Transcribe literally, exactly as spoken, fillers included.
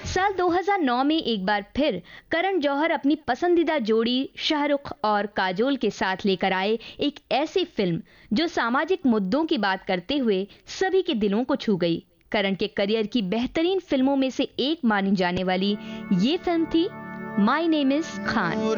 साल दो हज़ार नौ में एक बार फिर करण जौहर अपनी पसंदीदा जोड़ी शाहरुख और काजोल के साथ लेकर आए एक ऐसी फिल्म जो सामाजिक मुद्दों की बात करते हुए सभी के दिलों को छू गई। करण के करियर की बेहतरीन फिल्मों में से एक मानी जाने वाली ये फिल्म थी माय नेम इज खान।